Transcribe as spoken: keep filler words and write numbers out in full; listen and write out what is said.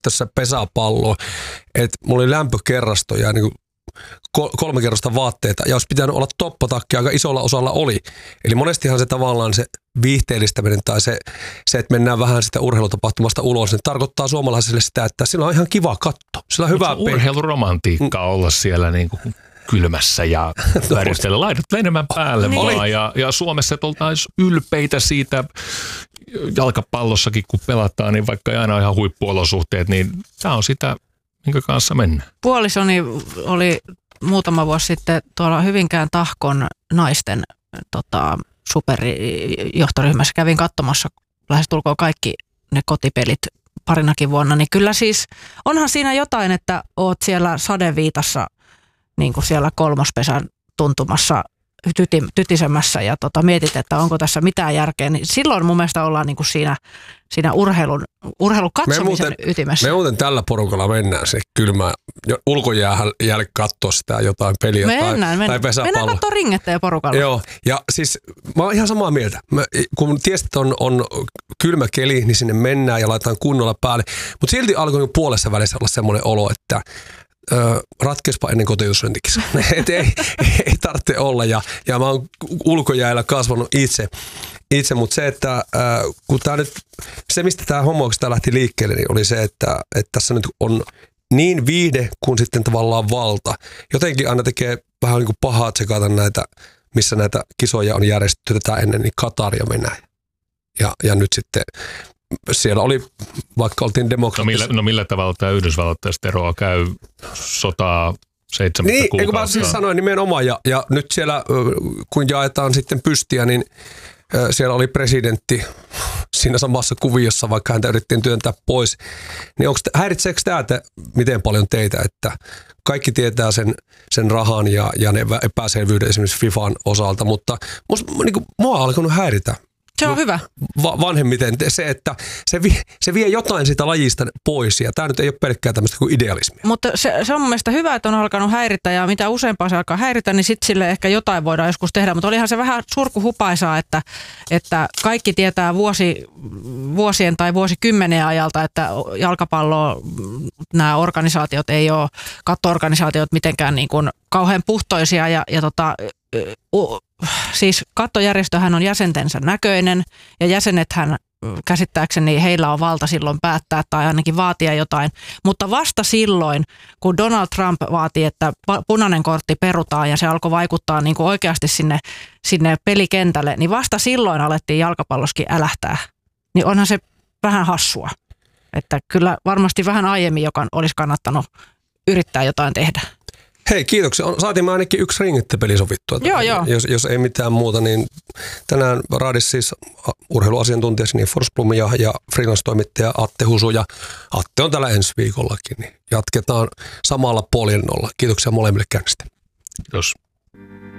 käytössä pesäpalloa, että mulla oli lämpökerrasto ja niin kuin kolme kerrosta vaatteita, ja olisi pitänyt olla toppatakki, aika isolla osalla oli. Eli monestihan se tavallaan se viihteellistäminen tai se, se että mennään vähän sitä urheilutapahtumasta ulos, niin tarkoittaa suomalaisille sitä, että sillä on ihan kiva katto. Sillä on hyvä urheiluromantiikka olla siellä niin kuin kylmässä ja väristellä laidat enemmän päälle niin. vaan. Ja, ja Suomessa oltaisiin ylpeitä siitä jalkapallossakin, kun pelataan, niin vaikka ei aina ole ihan huippuolosuhteet, niin tämä on sitä, minkä kanssa mennään. Puolisoni oli muutama vuosi sitten tuolla Hyvinkään Tahkon naisten tota, superjohtoryhmässä. Kävin katsomassa lähestulkoon kaikki ne kotipelit parinakin vuonna. Niin kyllä siis onhan siinä jotain, että oot siellä sadeviitassa niin kuin siellä kolmospesän tuntumassa tyti, tytisemässä ja tota, mietit, että onko tässä mitään järkeä. Niin silloin mun mielestä ollaan niin kuin siinä, siinä urheilun, urheilun katsomisen me muuten, ytimessä. Me muuten tällä porukalla mennään se kylmä ulkojäälle katsoa sitä jotain peliä mennään, tai, mennään. tai pesäpalloa. Mennään katsoa ringettä ja porukalla. Joo, ja siis mä oon ihan samaa mieltä. Mä, kun tiesit, että on, on kylmä keli, niin sinne mennään ja laitetaan kunnolla päälle. Mutta silti alkoi puolessa välissä olla semmoinen olo, että Öö, ratkeispa ennen kotiutuslyöntikisa. ei, ei, ei tarvitse olla. Ja, ja mä oon ulkojäällä kasvanut itse. itse mutta se, että äh, kun tää nyt, se mistä tämä homma oikeastaan lähti liikkeelle, niin oli se, että, että tässä nyt on niin viihde kuin sitten tavallaan valta. Jotenkin aina tekee vähän niin kuin pahaa tsekata näitä, missä näitä kisoja on järjestetty tätä ennen, niin Katar ja Venäjä. Ja, ja nyt sitten siellä oli, vaikka oltiin demokraattisia. No millä, no milla tavalla tämä yhdysvalloittaista eroa käy sotaa seitsemän niin, kuukautta? Niin, mä siis sanoin nimenomaan. Ja, ja nyt siellä, kun jaetaan sitten pystiä, niin siellä oli presidentti siinä samassa kuviossa, vaikka häntä yritettiin työntää pois. Niin onko, häiritseekö tämä, että miten paljon teitä, että kaikki tietää sen, sen rahan ja, ja ne epäselvyyden esimerkiksi FIFAn osalta, mutta musta, niin kuin, mua on alkanut häiritä. Se on hyvä. Va- vanhemmiten se, että se vie, se vie jotain siitä lajista pois ja tämä nyt ei ole pelkkää tämmöistä kuin idealismia. Mutta se, se on mun mielestä hyvä, että on alkanut häiritä ja mitä useampaa se alkaa häiritä, niin sitten sille ehkä jotain voidaan joskus tehdä. Mutta olihan se vähän surkuhupaisaa, että, että kaikki tietää vuosi, vuosien tai vuosikymmenien ajalta, että jalkapallo, nämä organisaatiot ei ole, katto-organisaatiot mitenkään niin kuin kauhean puhtoisia ja, ja tota, uh, siis kattojärjestöhän on jäsentensä näköinen ja jäsenethän käsittääkseni heillä on valta silloin päättää tai ainakin vaatia jotain. Mutta vasta silloin, kun Donald Trump vaati, että punainen kortti perutaan ja se alkoi vaikuttaa niin kuin oikeasti sinne, sinne pelikentälle, niin vasta silloin alettiin jalkapalloskin älähtää. Niin onhan se vähän hassua. Että kyllä varmasti vähän aiemmin, joka olisi kannattanut yrittää jotain tehdä. Hei, kiitoksia. Saatiin me ainakin yksi ringittepeli sovittua. Joo, joo. Jos, jos ei mitään muuta, niin tänään raadissa siis urheiluasiantuntija Sini Forsblom ja, ja freelance-toimittaja Atte Husu. Ja Atte on täällä ensi viikollakin, niin jatketaan samalla poljennolla. Kiitoksia molemmille käynnistä. Kiitos.